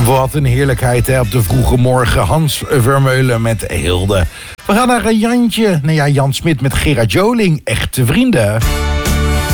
Wat een heerlijkheid hè, op de vroege morgen. Hans Vermeulen met Hilde. We gaan naar Jantje. Nou ja, Jan Smit met Gerard Joling. Echte vrienden.